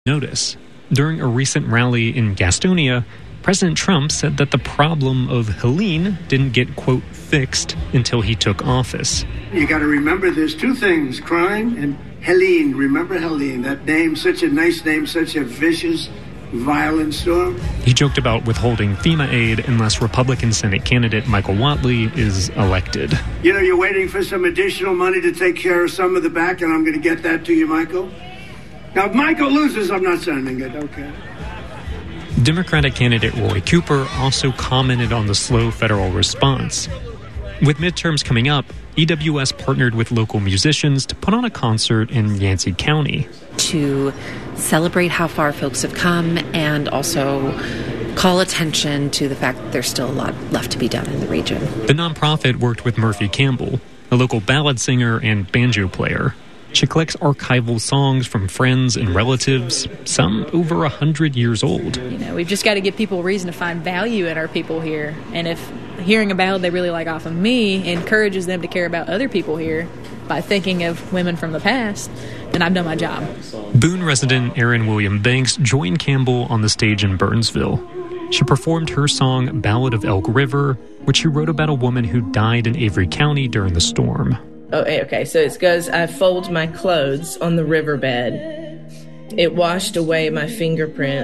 notice. During a recent rally in Gastonia, President Trump said that the problem of Helene didn't get, quote, fixed until he took office. You got to remember there's two things, crime and Helene. Remember Helene, that name, such a nice name, such a vicious, violent storm. He joked about withholding FEMA aid unless Republican Senate candidate Michael Whatley is elected. You know, you're waiting for some additional money to take care of some of the back, and I'm going to get that to you, Michael. Now, if Michael loses, I'm not sending it, okay? Democratic candidate Roy Cooper also commented on the slow federal response. With midterms coming up, EWS partnered with local musicians to put on a concert in Yancey County. To celebrate how far folks have come and also call attention to the fact that there's still a lot left to be done in the region. The nonprofit worked with Murphy Campbell, a local ballad singer and banjo player. She collects archival songs from friends and relatives, some over 100 years old. You know, we've just got to give people a reason to find value in our people here. And if hearing a ballad they really like off of me encourages them to care about other people here by thinking of women from the past, then I've done my job. Boone resident Erin William Banks joined Campbell on the stage in Burnsville. She performed her song Ballad of Elk River, which she wrote about a woman who died in Avery County during the storm. Okay, so it goes, I fold my clothes on the riverbed. It washed away my fingerprint.